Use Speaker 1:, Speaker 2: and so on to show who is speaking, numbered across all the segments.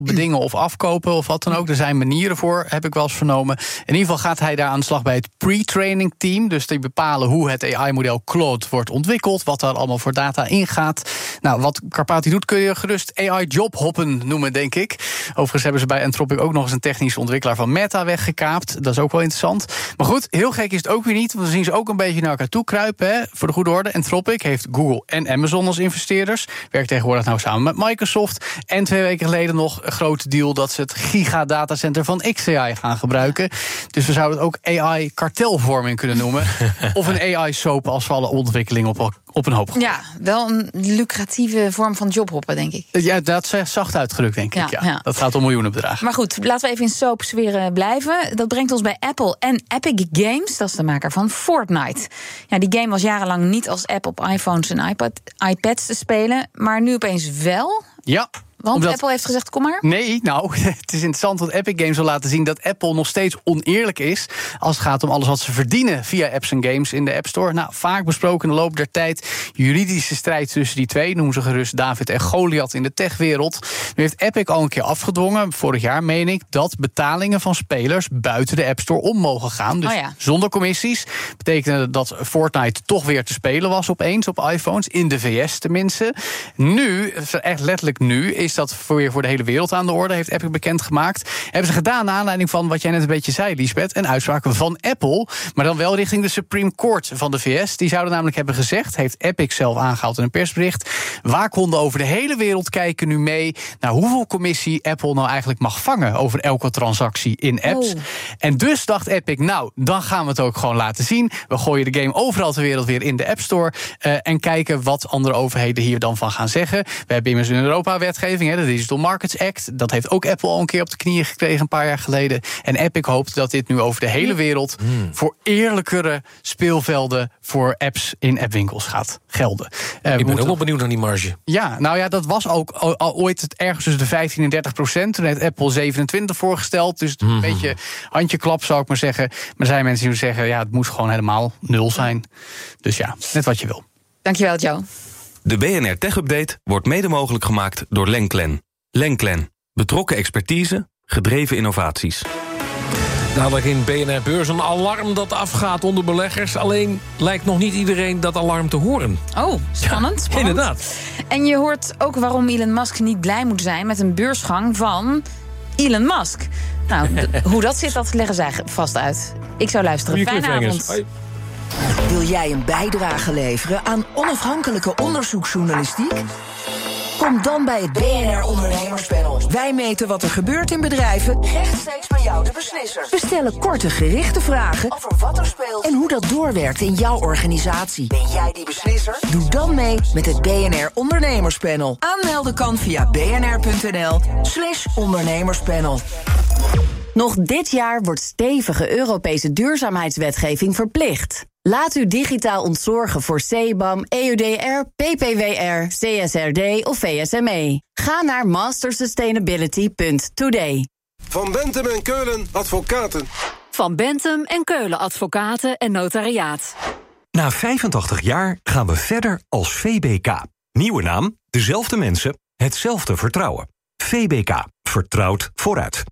Speaker 1: bedingen of afkopen of wat dan ook. Er zijn manieren voor, heb ik wel eens vernomen. In ieder geval gaat hij daar aan de slag bij het pre-training team. Dus die bepalen hoe het AI-model Claude wordt ontwikkeld, wat daar allemaal voor data ingaat. Nou, wat Karpati doet kun je gerust AI-jobhoppen noemen, denk ik. Overigens hebben ze bij Anthropic ook nog eens een technische ontwikkelaar van Meta weggekaapt. Dat is ook wel interessant. Maar goed, heel gek is het ook weer niet, want dan zien ze ook een beetje naar elkaar toe kruipen. Hè. Voor de goede orde, Anthropic heeft Google en Amazon als investeerders. Werkt tegenwoordig nou samen met Microsoft. En 2 weken geleden nog een grote deal dat ze het gigadatacenter van XAI gaan gebruiken. Dus we zouden het ook AI-kartelvorming kunnen noemen. Of een AI-soap als we alle ontwikkelingen op een hoop gooien.
Speaker 2: Ja, wel een lucratieve vorm van jobhoppen, denk ik.
Speaker 1: Ja, dat is zacht uitgedrukt, denk ik. Ja. Dat gaat om miljoenenbedragen.
Speaker 2: Maar goed, laten we even in soapsfeer blijven. Dat brengt ons bij Apple en Epic Games. Dat is de maker van Fortnite. Ja, die game was jarenlang niet als app op iPhones en iPads te spelen. Maar nu opeens wel.
Speaker 1: Ja.
Speaker 2: Want Apple heeft gezegd, kom maar.
Speaker 1: Nee, nou, het is interessant dat Epic Games wil laten zien dat Apple nog steeds oneerlijk is als het gaat om alles wat ze verdienen via apps en games in de App Store. Nou, vaak besproken in de loop der tijd. Juridische strijd tussen die twee, noemen ze gerust David en Goliath in de techwereld. Nu heeft Epic al een keer afgedwongen, vorig jaar meen ik, dat betalingen van spelers buiten de App Store om mogen gaan. Dus zonder commissies. Betekende dat Fortnite toch weer te spelen was opeens op iPhones, in de VS tenminste. Nu, echt letterlijk nu, is dat weer voor de hele wereld aan de orde, heeft Epic bekendgemaakt. Hebben ze gedaan naar aanleiding van wat jij net een beetje zei, Liesbeth, een uitspraak van Apple, maar dan wel richting de Supreme Court van de VS. Die zouden namelijk hebben gezegd, heeft Epic zelf aangehaald in een persbericht, waakhonden over de hele wereld kijken nu mee naar hoeveel commissie Apple nou eigenlijk mag vangen over elke transactie in apps. En dus dacht Epic, nou, dan gaan we het ook gewoon laten zien. We gooien de game overal ter wereld weer in de App Store en kijken wat andere overheden hier dan van gaan zeggen. We hebben immers in Europa wetgeving, de Digital Markets Act. Dat heeft ook Apple al een keer op de knieën gekregen een paar jaar geleden. En Epic hoopt dat dit nu over de hele wereld voor eerlijkere speelvelden voor apps in appwinkels gaat gelden.
Speaker 3: Ik ben ook wel benieuwd naar die marge.
Speaker 1: Ja, nou ja, dat was ook al ooit ergens tussen de 15% en 30%. Toen heeft Apple 27% voorgesteld. Dus een beetje handjeklap, zou ik maar zeggen. Maar er zijn mensen die zeggen, ja, het moet gewoon helemaal 0 zijn. Dus ja, net wat je wil.
Speaker 2: Dankjewel, Joe.
Speaker 4: De BNR Tech Update wordt mede mogelijk gemaakt door Lenklen. Lenklen. Betrokken expertise, gedreven innovaties.
Speaker 3: Dadelijk in BNR Beurs een alarm dat afgaat onder beleggers. Alleen lijkt nog niet iedereen dat alarm te horen.
Speaker 2: Oh, spannend.
Speaker 3: Ja, inderdaad.
Speaker 2: En je hoort ook waarom Elon Musk niet blij moet zijn met een beursgang van Elon Musk. Nou, hoe dat zit, dat leggen zij vast uit. Ik zou luisteren. Fijne avond.
Speaker 5: Wil jij een bijdrage leveren aan onafhankelijke onderzoeksjournalistiek? Kom dan bij het BNR Ondernemerspanel. Wij meten wat er gebeurt in bedrijven, rechtstreeks bij jou de beslisser. We stellen korte, gerichte vragen over wat er speelt en hoe dat doorwerkt in jouw organisatie. Ben jij die beslisser? Doe dan mee met het BNR Ondernemerspanel. Aanmelden kan via bnr.nl/ondernemerspanel.
Speaker 6: Nog dit jaar wordt stevige Europese duurzaamheidswetgeving verplicht. Laat u digitaal ontzorgen voor CBAM, EUDR, PPWR, CSRD of VSME. Ga naar mastersustainability.today.
Speaker 7: Van Bentham en Keulen Advocaten.
Speaker 8: Van Bentham en Keulen Advocaten en Notariaat.
Speaker 9: Na 85 jaar gaan we verder als VBK. Nieuwe naam, dezelfde mensen, hetzelfde vertrouwen. VBK. Vertrouwd vooruit.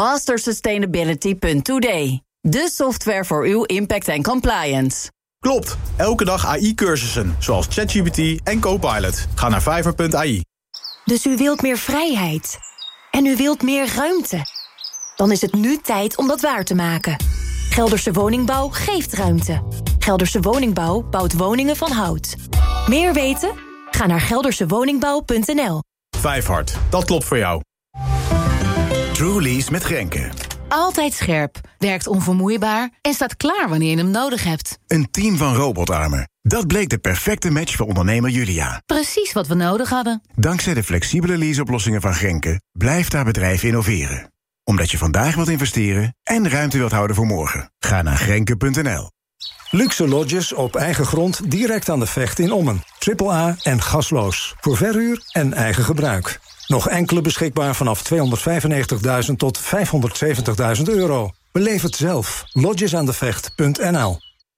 Speaker 6: Mastersustainability.today. De software voor uw impact en compliance.
Speaker 10: Klopt. Elke dag AI-cursussen, zoals ChatGPT en Copilot. Ga naar Fiverr.ai.
Speaker 11: Dus u wilt meer vrijheid. En u wilt meer ruimte. Dan is het nu tijd om dat waar te maken. Gelderse Woningbouw geeft ruimte. Gelderse Woningbouw bouwt woningen van hout. Meer weten? Ga naar geldersewoningbouw.nl.
Speaker 10: Vijfhart, dat klopt voor jou. TrueLease met Grenke.
Speaker 12: Altijd scherp, werkt onvermoeibaar en staat klaar wanneer je hem nodig hebt.
Speaker 10: Een team van robotarmen. Dat bleek de perfecte match voor ondernemer Julia.
Speaker 12: Precies wat we nodig hadden.
Speaker 10: Dankzij de flexibele leaseoplossingen van Grenke blijft haar bedrijf innoveren. Omdat je vandaag wilt investeren en ruimte wilt houden voor morgen. Ga naar grenke.nl.
Speaker 13: Luxe lodges op eigen grond direct aan de Vecht in Ommen. AAA en gasloos. Voor verhuur en eigen gebruik. Nog enkele beschikbaar vanaf 295.000 tot 570.000 euro. Beleef het zelf. Lodgesaandevecht.nl.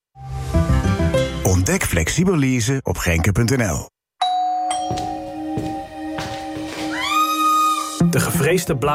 Speaker 10: Ontdek flexibel leasen op grenke.nl.
Speaker 14: De gevreesde blauw